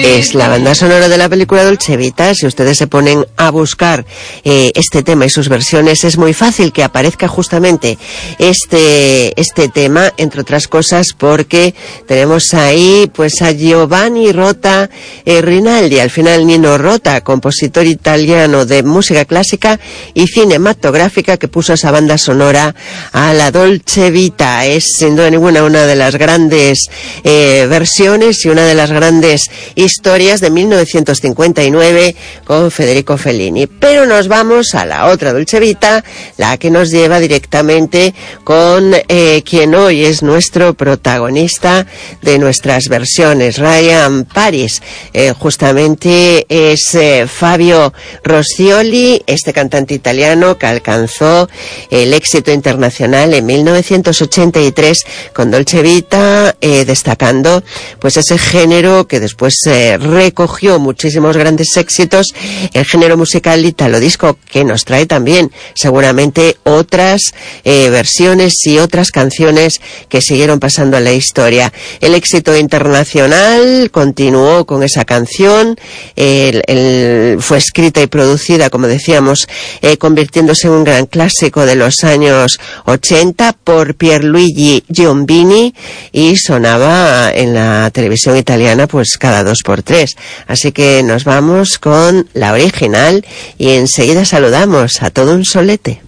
Es la banda sonora de la película Dolce Vita. Si ustedes se ponen a buscar este tema y sus versiones, es muy fácil que aparezca justamente este tema, entre otras cosas, porque tenemos ahí pues a Giovanni Rota Rinaldi, al final Nino Rota, compositor italiano de música clásica y cinematográfica, que puso esa banda sonora a la Dolce Vita. Es sin duda ninguna una de las grandes versiones y una de las grandes historias de 1959 con Federico Fellini. Pero nos vamos a la otra Dolce Vita, la que nos lleva directamente con quien hoy es nuestro protagonista de nuestras versiones, Ryan Paris. Justamente es Fabio Roscioli, este cantante italiano que alcanzó el éxito internacional en 1983 con Dolce Vita, destacando pues ese género que después recogió muchísimos grandes éxitos, el género musical italo disco, que nos trae también seguramente otras versiones y otras canciones que siguieron pasando a la historia. El éxito internacional continuó con esa canción, fue escrita y producida, como decíamos, convirtiéndose en un gran clásico de los años 80 por Pierluigi Giombini, y sonaba en la televisión italiana pues cada 2x3. Así que nos vamos con la original y enseguida saludamos a todo un solete.